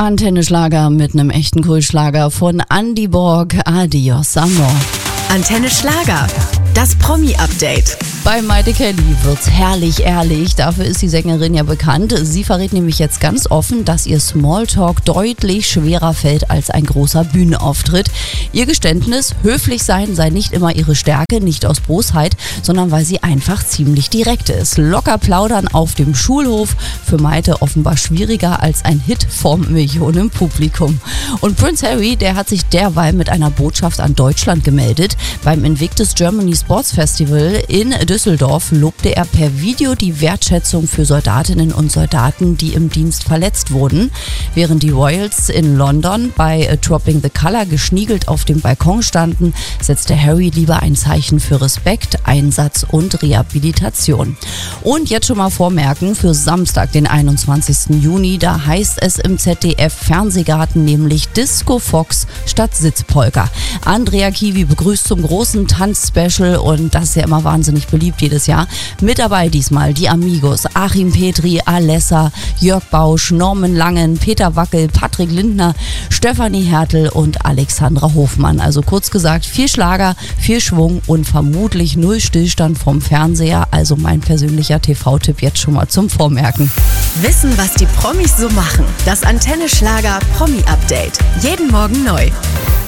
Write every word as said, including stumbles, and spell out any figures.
Antenne Schlager mit einem echten Kultschlager von Andy Borg. Adios, Amor. Antenne Schlager, das Promi-Update. Bei Maite Kelly wird's herrlich ehrlich, dafür ist die Sängerin ja bekannt. Sie verrät nämlich jetzt ganz offen, dass ihr Smalltalk deutlich schwerer fällt als ein großer Bühnenauftritt. Ihr Geständnis, höflich sein sei nicht immer ihre Stärke, nicht aus Bosheit, sondern weil sie einfach ziemlich direkt ist. Locker plaudern auf dem Schulhof, für Maite offenbar schwieriger als ein Hit vom Millionenpublikum. Und Prince Harry, der hat sich derweil mit einer Botschaft an Deutschland gemeldet. Beim Invictus Germany Sports Festival in Düsseldorf lobte er per Video die Wertschätzung für Soldatinnen und Soldaten, die im Dienst verletzt wurden. Während die Royals in London bei Dropping the Colour geschniegelt auf dem Balkon standen, setzte Harry lieber ein Zeichen für Respekt, Einsatz und Rehabilitation. Und jetzt schon mal vormerken, für Samstag, den einundzwanzigsten Juni, da heißt es im Z D F-Fernsehgarten nämlich Disco Fox statt Sitzpolka. Andrea Kiwi begrüßt zum großen Tanzspecial und das ist ja immer wahnsinnig beliebt jedes Jahr. Mit dabei diesmal die Amigos, Achim Petri, Alessa, Jörg Bausch, Norman Langen, Peter Wackel, Patrick Lindner, Stefanie Hertel und Alexandra Hofmann. Also kurz gesagt, viel Schlager, viel Schwung und vermutlich null Stillstand vom Fernseher. Also mein persönlicher T V-Tipp jetzt schon mal zum Vormerken. Wissen, was die Promis so machen. Das Antenne Schlager Promi-Update. Jeden Morgen neu.